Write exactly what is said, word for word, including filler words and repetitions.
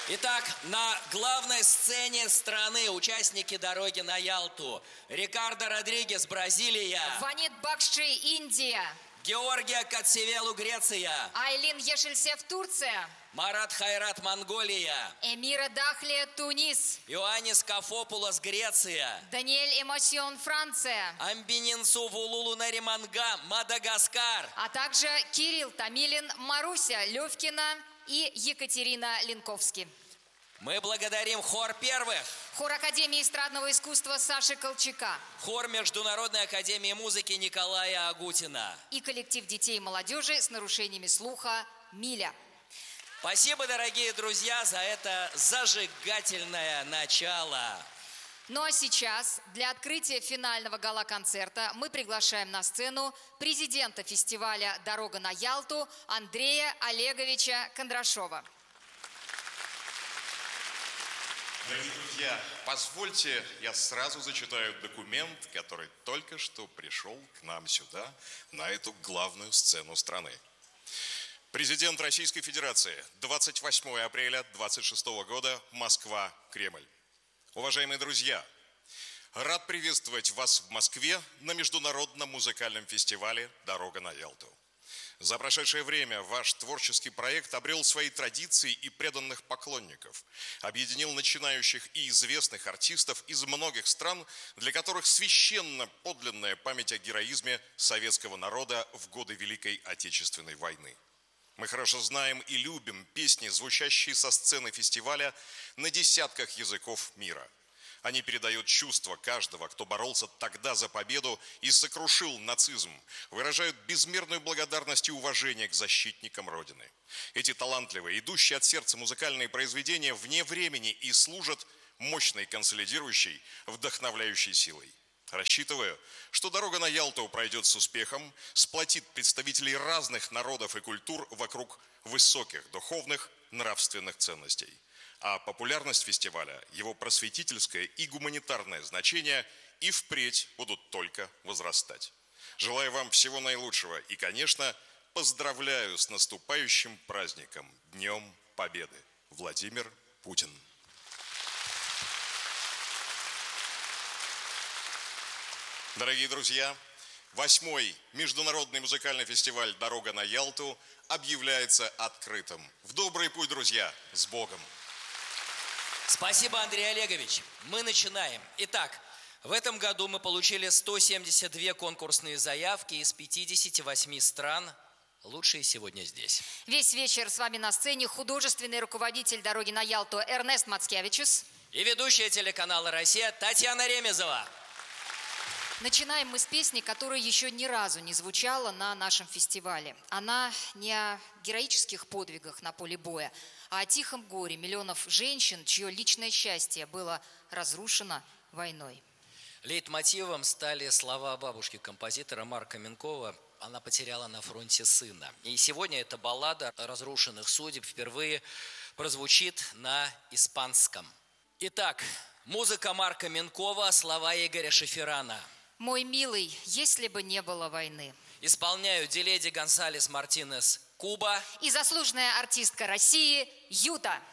Итак, на главной сцене страны участники дороги на Ялту. Рикардо Родригес, Бразилия. Ванит Бакши, Индия. Георгия Катсевелу, Греция. Айлин Ешельсев, Турция. Марат Хайрат, Монголия. Эмира Дахлия, Тунис. Иоаннис Кафопулос, Греция. Даниэль Эмосион, Франция. Амбининсу Вулулу Нариманга, Мадагаскар. А также Кирилл Томилин, Маруся Левкина и Екатерина Линковски. Мы благодарим хор первых. Хор Академии эстрадного искусства Саши Колчака. Хор Международной академии музыки Николая Агутина. И коллектив детей и молодежи с нарушениями слуха «Миля». Спасибо, дорогие друзья, за это зажигательное начало. Ну а сейчас для открытия финального гала-концерта мы приглашаем на сцену президента фестиваля «Дорога на Ялту» Андрея Олеговича Кондрашова. Дорогие друзья, позвольте, я сразу зачитаю документ, который только что пришел к нам сюда, на эту главную сцену страны. Президент Российской Федерации, двадцать восьмого апреля двадцать шестого года, Москва, Кремль. Уважаемые друзья, рад приветствовать вас в Москве на международном музыкальном фестивале «Дорога на Ялту». За прошедшее время ваш творческий проект обрел свои традиции и преданных поклонников, объединил начинающих и известных артистов из многих стран, для которых священна подлинная память о героизме советского народа в годы Великой Отечественной войны. Мы хорошо знаем и любим песни, звучащие со сцены фестиваля на десятках языков мира. Они передают чувства каждого, кто боролся тогда за победу и сокрушил нацизм, выражают безмерную благодарность и уважение к защитникам Родины. Эти талантливые, идущие от сердца музыкальные произведения вне времени и служат мощной консолидирующей, вдохновляющей силой. Рассчитываю, что дорога на Ялту пройдет с успехом, сплотит представителей разных народов и культур вокруг высоких духовных, нравственных ценностей. А популярность фестиваля, его просветительское и гуманитарное значение и впредь будут только возрастать. Желаю вам всего наилучшего и, конечно, поздравляю с наступающим праздником, Днем Победы. Владимир Путин. Дорогие друзья, восьмой международный музыкальный фестиваль «Дорога на Ялту» объявляется открытым. В добрый путь, друзья! С Богом! Спасибо, Андрей Олегович. Мы начинаем. Итак, в этом году мы получили сто семьдесят две конкурсные заявки из пятидесяти восьми стран. Лучшие сегодня здесь. Весь вечер с вами на сцене художественный руководитель «Дороги на Ялту» Эрнест Мацкевичус. И ведущая телеканала «Россия» Татьяна Ремезова. Начинаем мы с песни, которая еще ни разу не звучала на нашем фестивале. Она не о героических подвигах на поле боя, а о тихом горе миллионов женщин, чье личное счастье было разрушено войной. Лейтмотивом стали слова бабушки композитора Марка Минкова. Она потеряла на фронте сына. И сегодня эта баллада разрушенных судеб впервые прозвучит на испанском. Итак, музыка Марка Минкова, слова Игоря Шеферана. «Мой милый, если бы не было войны». Исполняют Деледи Гонсалес Мартинес, Куба. И заслуженная артистка России Юта.